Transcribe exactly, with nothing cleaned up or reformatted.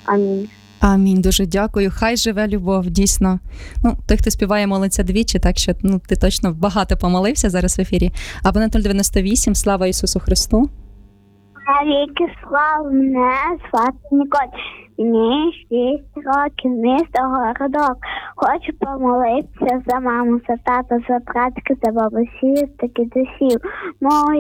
Амінь. Амінь. Дуже дякую. Хай живе любов, дійсно. Ну, той, хто співає, молиться двічі, так що ну, ти точно багато помолився зараз в ефірі. Абонент нуль дев'яносто вісім, слава Ісусу Христу. Навіки слав мене, звати Ніколь. Мені шість років, місто Городок. Хочу помолитися за маму, за тата, за братки, за бабусів та дідусів. Мої